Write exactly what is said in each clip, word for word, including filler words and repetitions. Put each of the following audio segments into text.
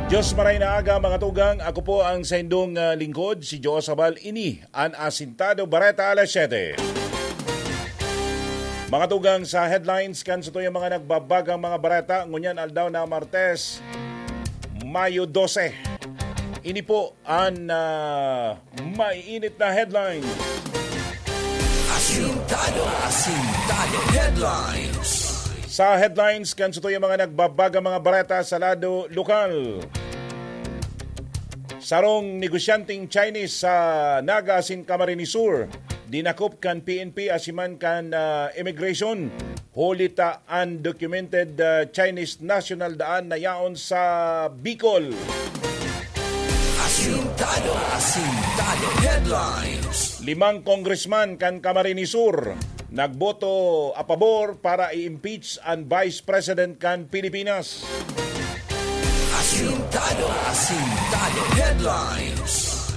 Diyos maray na aga mga tugang, ako po ang sa indong uh, lingkod, si Joe Sabal, ini ang Asintado Bareta alas siyete. Mga tugang sa headlines, kan sa tuyang mga nagbabagang mga bareta, ngunyan aldaw na Martes, Mayo dose. Ini po ang uh, maiinit na headlines. Asintado, Asintado Headlines. Sa headlines, kan sa tuyang mga nagbabagang mga bareta sa lado lokal. Sarong negosyanteng Chinese sa Naga asin Camarines Sur, dinakop kan P N P asiman kan uh, immigration. Holita undocumented uh, Chinese national daan na yaon sa Bicol. Asintado, Asintado Headlines. Limang congressman kan Camarines Sur nagboto a pabor para i-impeach ang Vice President kan Pilipinas. Asintado, Asintado Headlines.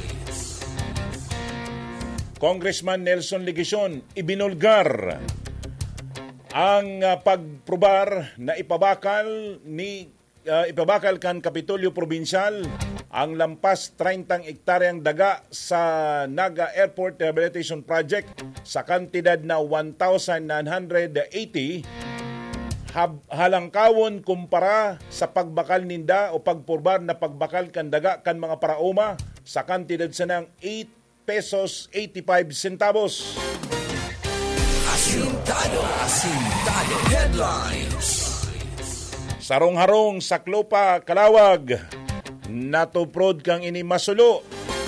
Congressman Nelson Leguizon ibinulgar ang uh, pagprobar na ipabakal ni uh, ipabakal kan Kapitolyo Provincial ang lampas treinta ektaryang daga sa Naga Airport Rehabilitation Project sa kantidad na one thousand nine hundred eighty halangkawon kumpara sa pagbakal ninda o pagpurbar na pagbakal kan daga kan mga paraoma sa kantidad sa ng eight pesos eighty-five centavos. Asintado, Asintado Headlines. Sarong-harong sa Klopa, Kalawag, natuprod kang ini masulo.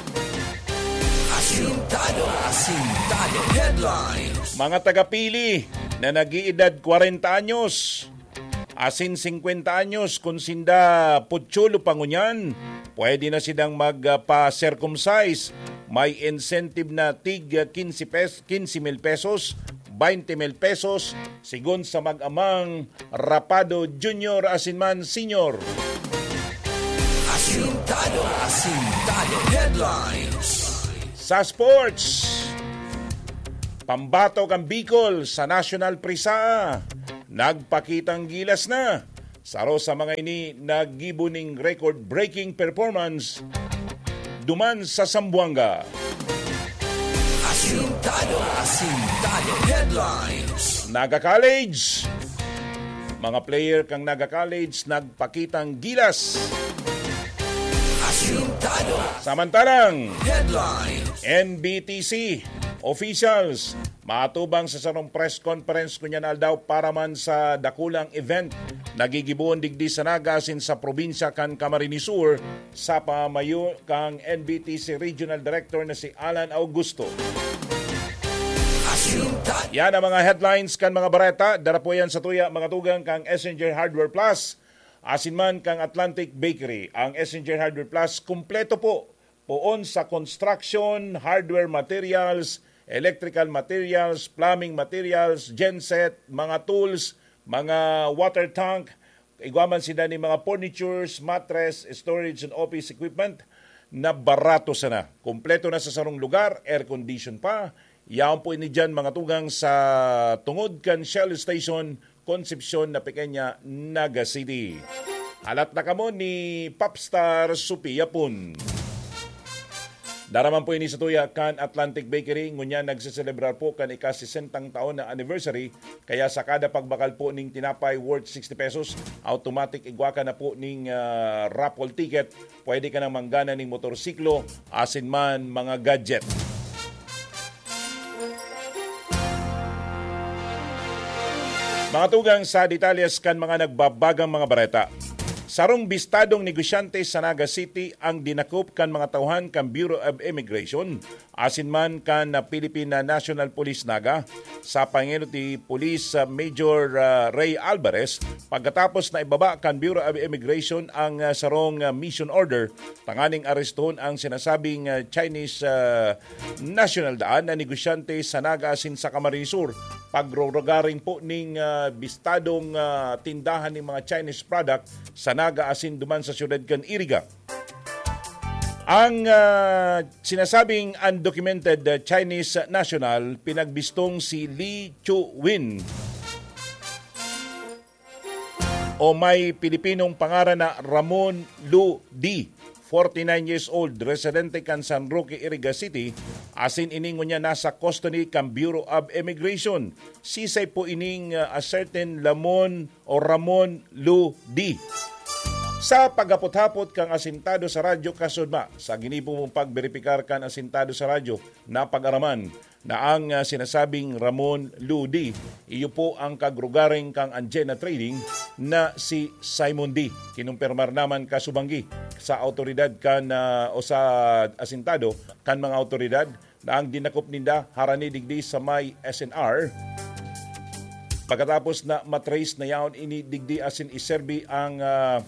Asintado, Asintado Headlines. Mga tagapili na nag-iedad forty anyos, asin fifty anyos kung sinda putsulo pangunyan, pwede na silang magpa-circumcise. May incentive na tig fifteen mil pesos, twenty mil pesos, sigon sa mag-amang Rapado Junior asinman Senior. Asintado, Asintado Headlines. Sa sports, pambato kang Bicol sa National Prisa, nagpakitang gilas na. Saro sa mga ini, naggibuning record-breaking performance duman sa Zamboanga. Asintado, Asintado Headlines. Naga College, mga player kang Naga College nagpakitang gilas. Asintado Samantalang Headlines. N B T C officials matubang sa sarong press conference kunyan aldaw para man sa dakulang event nagigibuon digdi sa Nagasin sa probinsya kan Camarines Sur sa pamayo kang N B T C Regional Director na si Alan Augusto. Asintado. Yan ang mga headlines kan mga bareta. Dara po yan sa tuya mga tugang kang Essenger Hardware Plus. Asin man kang Atlantic Bakery. Ang Essenger Hardware Plus kumpleto po poon sa construction, hardware materials, electrical materials, plumbing materials, genset, mga tools, mga water tank, igwaman sila ni mga furnitures, mattress, storage and office equipment na barato sana. Kompleto na sa sarong lugar, air condition pa. Yaon po ini dyan mga tugang sa tungod kan Shell Station, Concepcion na Pequeña, Naga City. Alat na kamo ni Popstar Sophia Pun. Daraman po ini sa tuya kan Atlantic Bakery, ngunya nagsiselebrar po kan ika-sesentang taon na anniversary, kaya sa kada pagbakal po ning tinapay worth sixty pesos, automatic igwa ka na po ning uh, raffle ticket, pwede ka nang manggana ning motorsiklo, asin man mga gadget. Mga tugang sa detalyes kan mga nagbabagang mga bareta. Sarong bistadong negosyante sa Naga City ang dinakop kan mga tauhan kan Bureau of Immigration, asin man kan Philippine National Police Naga sa pangilo ti Police Major uh, Ray Alvarez pagkatapos na ibaba kan Bureau of Immigration ang uh, sarong uh, mission order tanganing arestuhon ang sinasabing uh, Chinese uh, national daan na negosyante sa Naga asin sa Camarines Sur. Pagrorogaring po ning uh, bistadong uh, tindahan ng mga Chinese product sa Naga asin duman sa siyudad kan Iriga. Ang uh, sinasabing undocumented uh, Chinese national pinagbistong si Lee Chu-win. o may Pilipinong pangaran na Ramon Lu D, forty-nine years old, residente kan San Roque, Iriga City, asin ining niya nasa custody kan Bureau of Immigration. Sisay po ining uh, a certain Lamon o Ramon Lu D. Sa pagapot-hapot kang asintado sa radyo kasudma, sa ginipo mong pagberipikar kan asintado sa radyo na pag-araman na ang uh, sinasabing Ramon Ludi, iyo po ang kagrugaring kang Anjena Trading na si Simon D. Kinumpirmar naman kasubanggi sa autoridad kan uh, o sa asintado kan mga autoridad na ang dinakop ninda harani digdi sa may S N R. Pagkatapos na matrace na yaon ini digdi asin iserbi ang uh,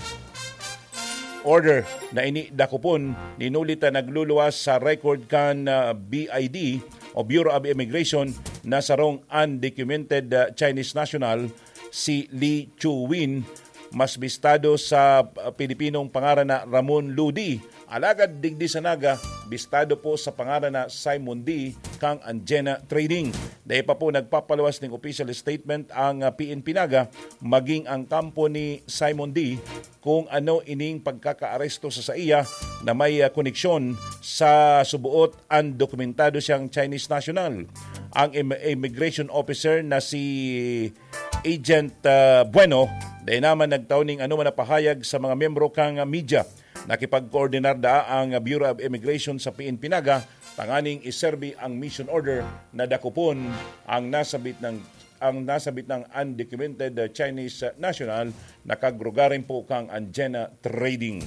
order na ini dakupon ninulita nagluluwas sa record kan uh, B I D o Bureau of Immigration na sarong undocumented uh, Chinese national si Lee Chu-win, mas bistado sa uh, Pilipinong pangaran na Ramon Ludi. Alagad digdi sa naga, bistado po sa pangalan na Simon D. kang Anjena Trading. Dahil pa po nagpapaluwas ng official statement ang uh, P N P Naga maging ang kampo ni Simon D. kung ano ining pagkakaaresto sa sa iya na may uh, koneksyon sa subuot undokumentado siyang Chinese national. Ang im- immigration officer na si Agent uh, Bueno dahil naman nagtauning ano man napahayag sa mga membro kang uh, media. Nakipag-coordinar da ang Bureau of Immigration sa P N P Naga tanganing iserbi ang mission order na dakupon ang nasabit ng ang nasabit ng undocumented Chinese national na kagrugarin po kang Anjena Trading.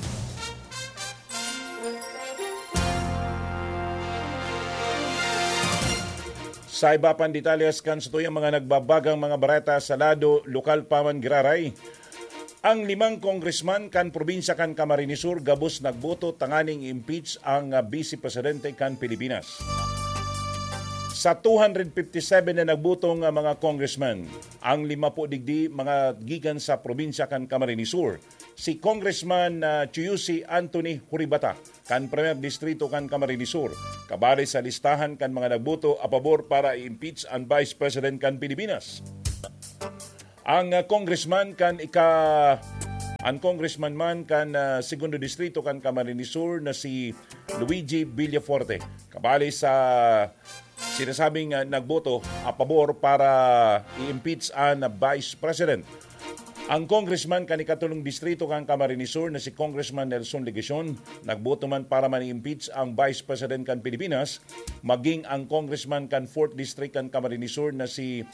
Sa iba pang detalyas kan sa tuyang mga nagbabagang mga bareta sa lado lokal paman Giraray, ang limang congressman kan probinsya kan Camarines Sur gabos nagboto tanganing impeach ang uh, Vice Presidente kan Pilipinas. Sa two hundred fifty-seven na nagbutong uh, mga congressman, ang lima po digdi mga gikan sa probinsya kan Camarines Sur. Si Congressman uh, Chuyusi Anthony Huribata kan Premier Distrito kan Camarines Sur, kabali sa listahan kan mga nagboto a pabor para i-impeach ang Vice President kan Pilipinas. Ang uh, congressman kan ika ang congressman man kan uh, Segundo Distrito kan Camarines Sur na si Luigi Villaforte, kabali sa sinasabing uh, nagboto a pabor para i-impeach ang uh, Vice President. Ang congressman kan ikatulong distrito kan Camarines Sur na si Congressman Nelson Legacion nagboto man para man-impeach ang Vice President kan Pilipinas, maging ang congressman kan fourth District kan Camarines Sur na si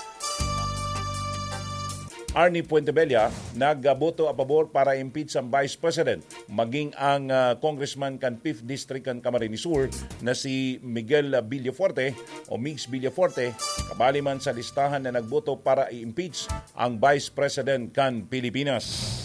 Arnie Puentebella nagboto a pabor para impeach ang Vice President, maging ang uh, congressman kan fifth District kan Camarines Sur na si Miguel Villaforte o Mix Villaforte, kabali man sa listahan na nagboto para i-impeach ang Vice President kan Pilipinas.